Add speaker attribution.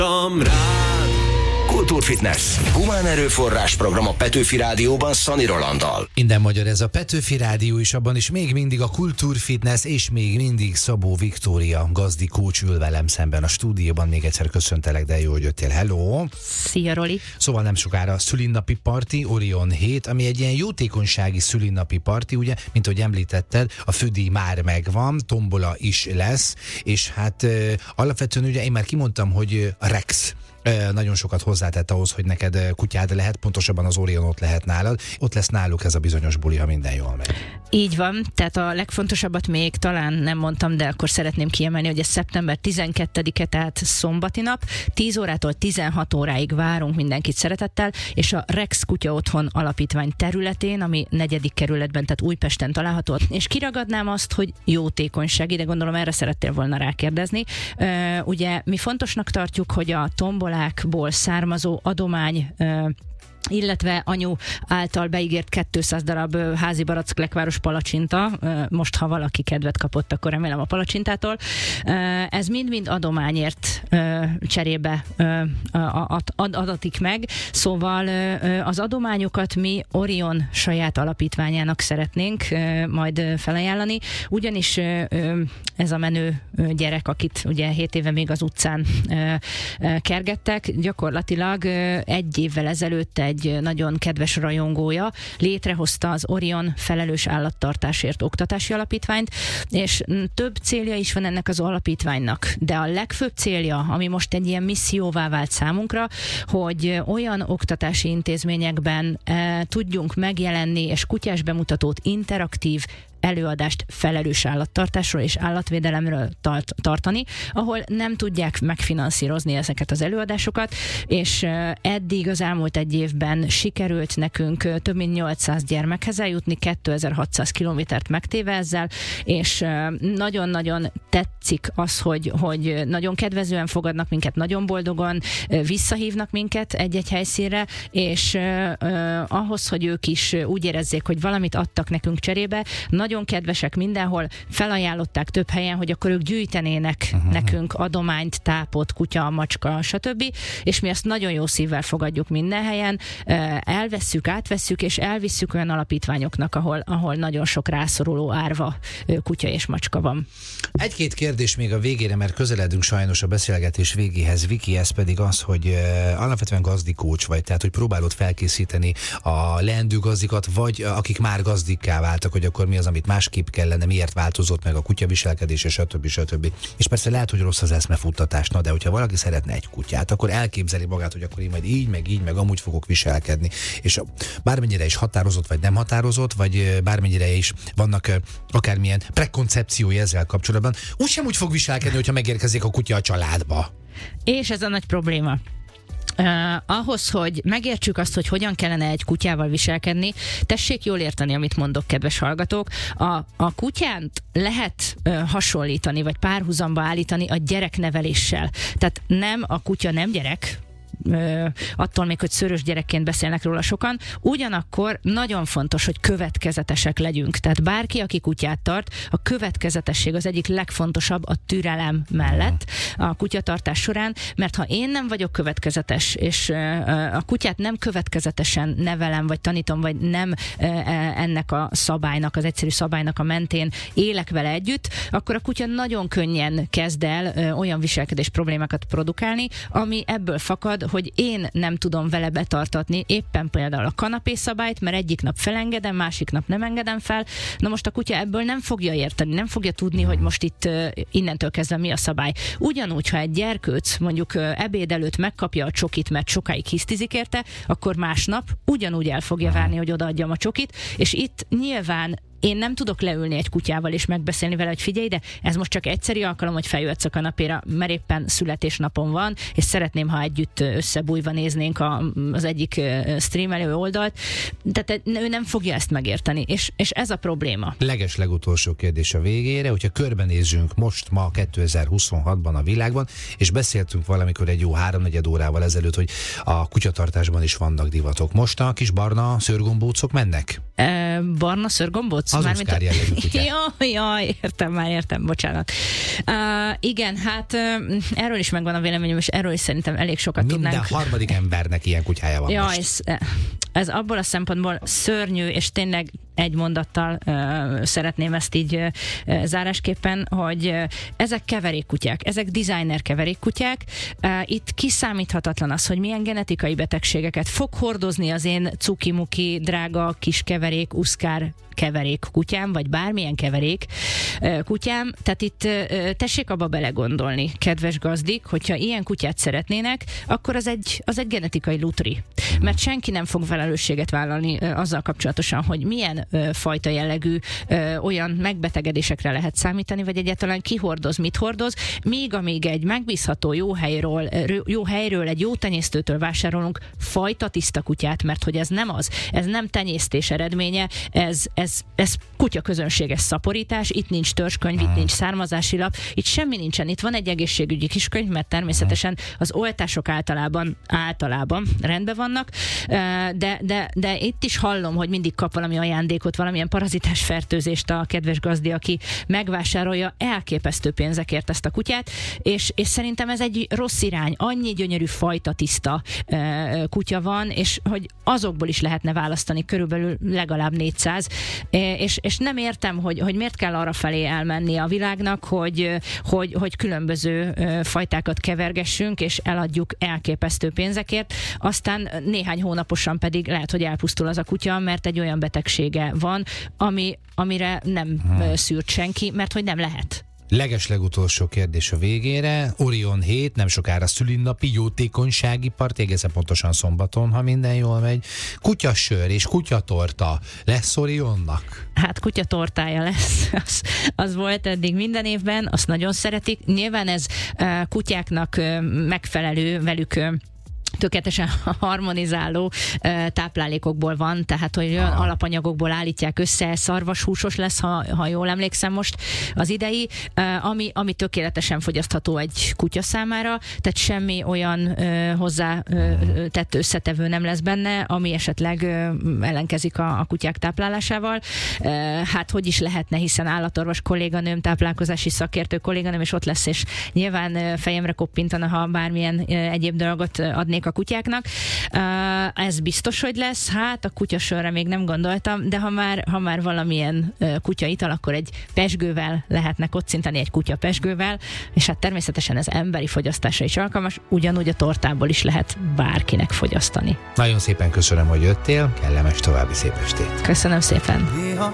Speaker 1: Kultúrfitness. Humán erőforrás program a Petőfi Rádióban Szani Rolanddal.
Speaker 2: Minden magyar ez a Petőfi Rádió is, abban is még mindig a Kultúrfitness, és még mindig Szabó Viktória, gazdi coach ül velem szemben a stúdióban. Még egyszer köszöntelek, de jó, hogy jöttél. Hello!
Speaker 3: Szia, Roli!
Speaker 2: Szóval nem sokára a szülinnapi parti, Orion 7, ami egy ilyen jótékonysági szülinnapi parti, ugye, mint ahogy említetted, a fődíj már megvan, tombola is lesz, és hát alapvetően ugye én már kimondtam, hogy a Rex nagyon sokat hozzátett ahhoz, hogy neked kutyád lehet, pontosabban az Orion ott lehet nálad. Ott lesz náluk ez a bizonyos buli, ha minden jól megy.
Speaker 3: Így van, tehát a legfontosabbat még talán nem mondtam, de akkor szeretném kiemelni, hogy ez szeptember 12-e, tehát szombati nap, 10 órától 16 óráig várunk mindenkit szeretettel, és a Rex Kutya Otthon Alapítvány területén, ami 4. kerületben, tehát Újpesten található, és kiragadnám azt, hogy jótékonyság, ide gondolom erre szerettél volna rákérdezni. Ugye mi fontosnak tartjuk, hogy a tombolákból származó adomány, illetve anyu által beígért 200 darab házi barack lekváros palacsinta, most ha valaki kedvet kapott, akkor remélem a palacsintától, ez mind-mind adományért cserébe adatik meg, szóval az adományokat mi Orion saját alapítványának szeretnénk majd felajánlani, ugyanis ez a menő gyerek, akit ugye 7 éve még az utcán kergettek, gyakorlatilag 1 évvel ezelőtt egy nagyon kedves rajongója létrehozta az Orion felelős állattartásért oktatási alapítványt, és több célja is van ennek az alapítványnak, de a legfőbb célja, ami most egy ilyen misszióvá vált számunkra, hogy olyan oktatási intézményekben tudjunk megjelenni, és kutyás bemutatót, interaktív előadást felelős állattartásról és állatvédelemről tartani, ahol nem tudják megfinanszírozni ezeket az előadásokat, és eddig az elmúlt 1 évben sikerült nekünk több mint 800 gyermekhez eljutni, 2600 kilométert megtéve ezzel, és nagyon-nagyon tetszik az, hogy nagyon kedvezően fogadnak minket, nagyon boldogan visszahívnak minket egy-egy helyszínre, és ahhoz, hogy ők is úgy érezzék, hogy valamit adtak nekünk cserébe, nagyon kedvesek mindenhol, felajánlották több helyen, hogy akkor ők gyűjtenének nekünk adományt, tápot, kutya, macska, stb. És mi ezt nagyon jó szívvel fogadjuk minden helyen, elvesszük, átvesszük, és elvisszük olyan alapítványoknak, ahol nagyon sok rászoruló árva kutya és macska van.
Speaker 2: 1-2 kérdés még a végére, mert közeledünk sajnos a beszélgetés végéhez. Viki, ez pedig az, hogy alapvetően gazdikócs vagy, tehát hogy próbálod felkészíteni a leendő gazdikat, vagy akik már gazdikká váltak, hogy akkor mi az, amit másképp kellene, miért változott meg a kutya viselkedése, stb. És persze lehet, hogy rossz az eszmefuttatás, de hogyha valaki szeretne egy kutyát, akkor elképzeli magát, hogy akkor én majd így, meg amúgy fogok viselkedni. És bármennyire is határozott, vagy nem határozott, vagy bármennyire is vannak akármilyen prekoncepciói ezzel kapcsolatban, úgysem úgy fog viselkedni, hogyha megérkezik a kutya a családba. És
Speaker 3: ez a nagy probléma. Ahhoz, hogy megértsük azt, hogy hogyan kellene egy kutyával viselkedni, tessék jól érteni, amit mondok, kedves hallgatók. A kutyát lehet hasonlítani, vagy párhuzamba állítani a gyerekneveléssel. Tehát nem, a kutya nem gyerek, attól még, hogy szőrös gyerekként beszélnek róla sokan, ugyanakkor nagyon fontos, hogy következetesek legyünk. Tehát bárki, aki kutyát tart, a következetesség az egyik legfontosabb a türelem mellett a kutyatartás során, mert ha én nem vagyok következetes, és a kutyát nem következetesen nevelem, vagy tanítom, vagy nem ennek a szabálynak, az egyszerű szabálynak a mentén élek vele együtt, akkor a kutya nagyon könnyen kezd el olyan viselkedés problémákat produkálni, ami ebből fakad, hogy én nem tudom vele betartatni éppen például a kanapészabályt, mert egyik nap felengedem, másik nap nem engedem fel. Na most a kutya ebből nem fogja érteni, nem fogja tudni, hogy most itt innentől kezdve mi a szabály. Ugyanúgy, ha egy gyerkőc mondjuk ebéd előtt megkapja a csokit, mert sokáig hisztizik érte, akkor másnap ugyanúgy el fogja várni, hogy odaadjam a csokit, és itt nyilván én nem tudok leülni egy kutyával és megbeszélni vele, hogy figyelj, de ez most csak egyszeri alkalom, hogy feljöhetsz a kanapéra, mert éppen születésnapom van, és szeretném, ha együtt összebújva néznénk az egyik streamelő oldalt. Tehát ő nem fogja ezt megérteni, és ez a probléma.
Speaker 2: Legutolsó kérdés a végére, hogyha körbenézzünk ma 2026-ban a világban, és beszéltünk valamikor egy jó 3-4 órával ezelőtt, hogy a kutyatartásban is vannak divatok. Most a kis barna szőrgombócok mennek?
Speaker 3: Barna szőrgombóc?
Speaker 2: Az Oscar jellegű kutyák.
Speaker 3: Jaj, értem, bocsánat. Igen, hát erről is megvan a véleményem, és erről is szerintem elég sokat tudnánk.
Speaker 2: Minden harmadik embernek ilyen kutyája van
Speaker 3: most. Ez abból a szempontból szörnyű, és tényleg egy mondattal szeretném ezt így zárásképpen, hogy ezek keverékkutyák, ezek designer keverékkutyák. Itt kiszámíthatatlan az, hogy milyen genetikai betegségeket fog hordozni az én cuki-muki, drága kis keverék, uszkár keverék kutyám, vagy bármilyen keverék kutyám. Tehát itt tessék abba belegondolni, kedves gazdik, hogyha ilyen kutyát szeretnének, akkor az egy genetikai lutri. Mert senki nem fog felelősséget vállalni azzal kapcsolatosan, hogy milyen fajta jellegű olyan megbetegedésekre lehet számítani, vagy egyáltalán ki hordoz, mit hordoz, míg amíg egy megbízható jó helyről, egy jó tenyésztőtől vásárolunk fajta tiszta kutyát, mert hogy ez nem az, ez nem tenyésztés eredménye, ez kutyaközönséges szaporítás, itt nincs törzskönyv, itt nincs származási lap, itt semmi nincsen, itt van egy egészségügyi kiskönyv, mert természetesen az oltások általában rendben vannak, de itt is hallom, hogy mindig kap valami ajándékot, valamilyen parazitás fertőzést a kedves gazdi, aki megvásárolja elképesztő pénzekért ezt a kutyát, és szerintem ez egy rossz irány. Annyi gyönyörű fajta tiszta kutya van, és hogy azokból is lehetne választani körülbelül legalább 400, és nem értem, hogy miért kell arra felé elmenni a világnak, hogy különböző fajtákat kevergessünk, és eladjuk elképesztő pénzekért, aztán néhány hónaposan pedig lehet, hogy elpusztul az a kutya, mert egy olyan betegsége van, amire nem szűrt senki, mert hogy nem lehet.
Speaker 2: Legeslegutolsó kérdés a végére. Orion 7, nem sokára szülinnapi jótékonysági parti, egészen pontosan szombaton, ha minden jól megy. Kutyasör és kutyatorta lesz Orionnak?
Speaker 3: Hát kutyatortája lesz. Az volt eddig minden évben, azt nagyon szeretik. Nyilván ez kutyáknak megfelelő, velük tökéletesen harmonizáló táplálékokból van, tehát hogy olyan alapanyagokból állítják össze, szarvashúsos lesz, ha jól emlékszem most az idei, ami tökéletesen fogyasztható egy kutya számára, tehát semmi olyan hozzá tett összetevő nem lesz benne, ami esetleg ellenkezik a kutyák táplálásával. Hát hogy is lehetne, hiszen állatorvos kolléganőm, táplálkozási szakértő kolléganőm, és ott lesz, és nyilván fejemre koppintana, ha bármilyen egyéb dolgot adnék a kutyáknak. Ez biztos, hogy lesz. Hát a kutyasörre még nem gondoltam, de ha már valamilyen kutyaital, akkor egy pezsgővel lehetne kocintani, egy kutya pezsgővel, és hát természetesen ez emberi fogyasztásra is alkalmas, ugyanúgy a tortából is lehet bárkinek fogyasztani.
Speaker 2: Nagyon szépen köszönöm, hogy jöttél, kellemes további szép estét.
Speaker 3: Köszönöm szépen.